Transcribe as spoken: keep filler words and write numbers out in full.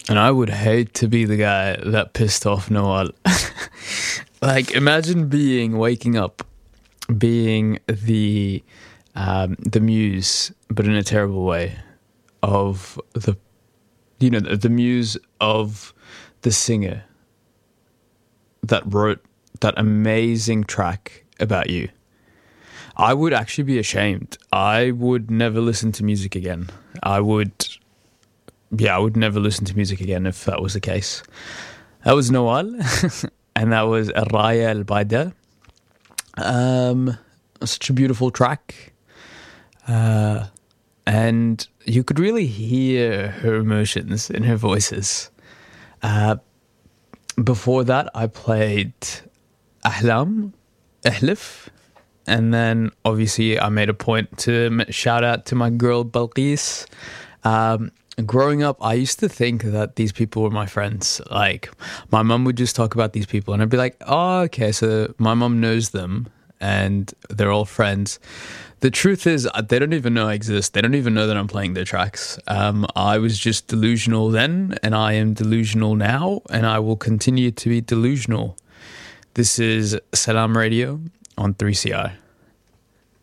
And I would hate to be the guy that pissed off Noel. Like, imagine being, waking up, being the um, the muse, but in a terrible way, of the, you know, the, the muse of the singer that wrote that amazing track about you. I would actually be ashamed. I would never listen to music again. I would, yeah, I would never listen to music again if that was the case. That was Noel, and that was Raya El Baida. Um, such a beautiful track. Uh, and you could really hear her emotions in her voices. Uh, before that, I played Ahlam, Ahlif. And then, obviously, I made a point to shout out to my girl, Balqis. Um, growing up, I used to think that these people were my friends. Like, my mum would just talk about these people, and I'd be like, oh, okay, so my mum knows them, and they're all friends. The truth is, they don't even know I exist. They don't even know that I'm playing their tracks. Um, I was just delusional then, and I am delusional now, and I will continue to be delusional. This is Salam Radio on three C R.